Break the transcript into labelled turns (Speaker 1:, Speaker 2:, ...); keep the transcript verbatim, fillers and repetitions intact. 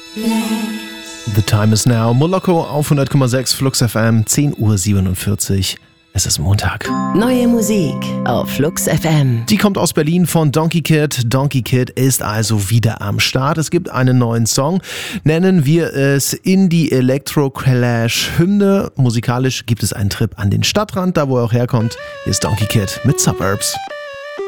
Speaker 1: The time is now. Moloko auf hundert Komma sechs Flux F M, zehn Uhr siebenundvierzig. Es ist Montag.
Speaker 2: Neue Musik auf Flux F M.
Speaker 1: Die kommt aus Berlin von Donkey Kid. Donkey Kid ist also wieder am Start. Es gibt einen neuen Song. Nennen wir es Indie Electro Clash Hymne. Musikalisch gibt es einen Trip an den Stadtrand, da wo er auch herkommt. Hier ist Donkey Kid mit Suburbs.